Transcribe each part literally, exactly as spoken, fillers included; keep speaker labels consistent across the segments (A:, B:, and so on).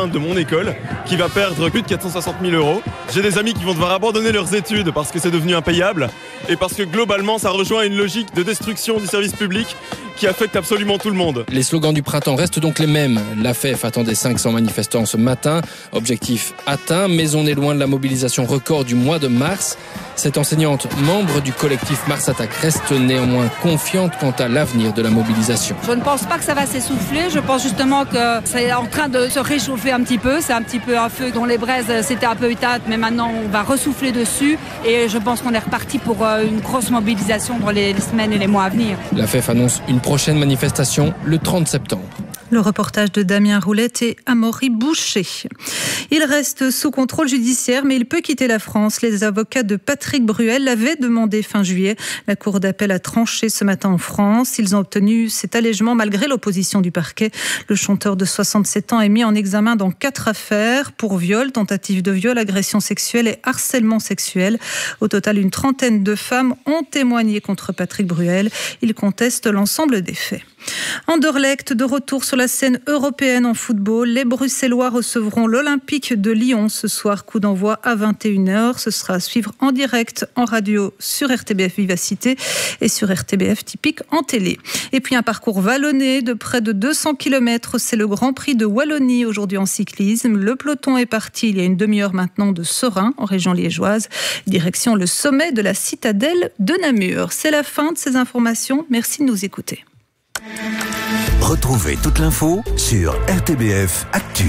A: lycéen de mon école qui va perdre plus de quatre cent soixante mille euros. J'ai des amis qui vont devoir abandonner leurs études parce que c'est devenu impayable et parce que globalement ça rejoint une logique de destruction du service public qui affecte absolument tout le monde.
B: Les slogans du printemps restent donc les mêmes. La F E F attendait cinq cents manifestants ce matin. Objectif atteint, mais on est loin de la mobilisation record du mois de mars. Cette enseignante, membre du collectif Mars Attaque, reste néanmoins confiante quant à l'avenir de la mobilisation.
C: Je ne pense pas que ça va s'essouffler. Je pense justement que c'est en train de se réchauffer un petit peu. C'est un petit peu un feu dont les braises s'étaient un peu éteintes, mais maintenant on va ressouffler dessus. Et je pense qu'on est reparti pour une grosse mobilisation dans les semaines et les mois à venir.
B: La F E F annonce une prochaine manifestation le trente septembre.
D: Le reportage de Damien Roulette et Amaury Boucher. Il reste sous contrôle judiciaire, mais il peut quitter la France. Les avocats de Patrick Bruel l'avaient demandé fin juillet. La Cour d'appel a tranché ce matin en France. Ils ont obtenu cet allègement malgré l'opposition du parquet. Le chanteur de soixante-sept ans est mis en examen dans quatre affaires pour viol, tentative de viol, agression sexuelle et harcèlement sexuel. Au total, une trentaine de femmes ont témoigné contre Patrick Bruel. Il conteste l'ensemble des faits. Anderlecht de retour sur la scène européenne en football. Les Bruxellois recevront l'Olympique de Lyon ce soir. Coup d'envoi à vingt et une heures. Ce sera à suivre en direct en radio sur R T B F Vivacité et sur R T B F Typique en télé. Et puis un parcours vallonné de près de deux cents kilomètres. C'est le Grand Prix de Wallonie aujourd'hui en cyclisme. Le peloton est parti il y a une demi-heure maintenant de Serein en région liégeoise. Direction le sommet de la citadelle de Namur. C'est la fin de ces informations. Merci de nous écouter.
E: Retrouvez toute l'info sur R T B F Actu.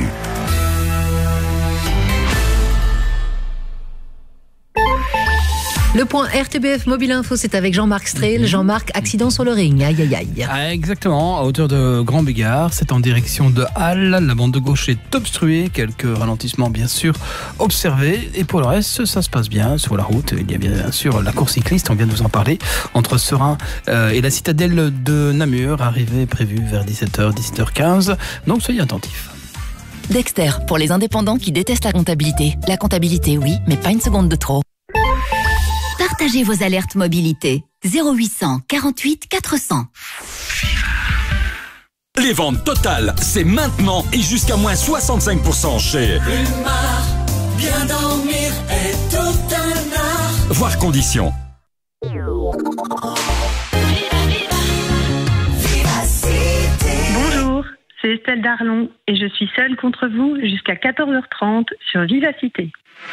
F: Le point R T B F Mobile Info, c'est avec Jean-Marc Strehl. Jean-Marc, accident sur le ring. Aïe, aïe, aïe.
G: Ah, exactement, à hauteur de Grand Bégard. C'est en direction de Halle. La bande de gauche est obstruée. Quelques ralentissements, bien sûr, observés. Et pour le reste, ça se passe bien sur la route. Il y a bien sûr la course cycliste, on vient de vous en parler, entre Serein euh, et la citadelle de Namur. Arrivée prévue vers dix-sept heures, dix-sept heures quinze. Donc soyez attentifs.
H: Dexter, pour les indépendants qui détestent la comptabilité. La comptabilité, oui, mais pas une seconde de trop. Partagez vos alertes mobilité. zéro huit cents quarante-huit quatre cents.
I: Les ventes totales, c'est maintenant et jusqu'à moins soixante-cinq pour cent chez
J: Plumard, bien dormir est tout un art.
I: Voir conditions.
K: Bonjour, c'est Estelle Darlon et je suis seule contre vous jusqu'à quatorze heures trente sur Vivacité.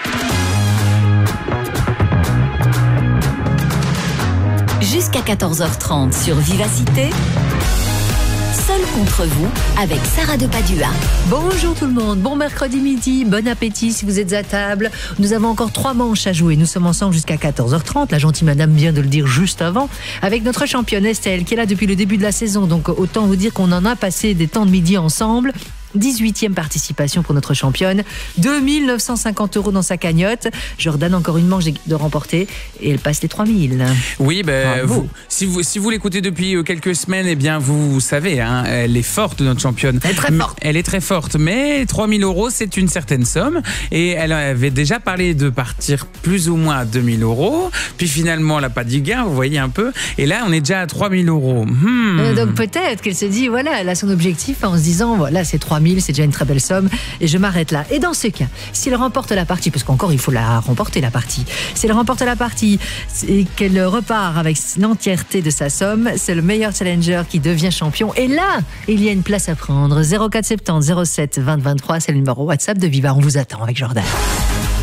H: Jusqu'à quatorze heures trente sur Vivacité, seul contre vous avec Sarah de Padua.
F: Bonjour tout le monde, bon mercredi midi, bon appétit si vous êtes à table. Nous avons encore trois manches à jouer. Nous sommes ensemble jusqu'à quatorze heures trente. La gentille madame vient de le dire juste avant. Avec notre championne Estelle qui est là depuis le début de la saison. Donc autant vous dire qu'on en a passé des temps de midi ensemble. dix-huitième participation pour notre championne, deux mille neuf cent cinquante euros dans sa cagnotte. Jordan, encore une manche de remporter et elle passe les trois mille.
L: Oui, ben, vous, si vous si vous l'écoutez depuis quelques semaines, eh bien vous, vous savez, hein, elle est forte notre championne.
F: Elle est très forte.
L: Elle est très forte, mais trois mille euros c'est une certaine somme et elle avait déjà parlé de partir plus ou moins à deux mille euros. Puis finalement, elle n'a pas dit gain, vous voyez un peu. Et là, on est déjà à trois mille euros. Hmm.
F: Euh, donc peut-être qu'elle se dit, voilà, elle a son objectif en se disant, voilà, c'est trois mille, c'est déjà une très belle somme et je m'arrête là. Et dans ce cas, si elle remporte la partie, parce qu'encore il faut la remporter la partie, si elle remporte la partie et qu'elle repart avec l'entièreté de sa somme, c'est le meilleur challenger qui devient champion. Et là, il y a une place à prendre. zéro quatre soixante-dix zéro sept vingt vingt-trois, c'est le numéro WhatsApp de Viva. On vous attend avec Jordan.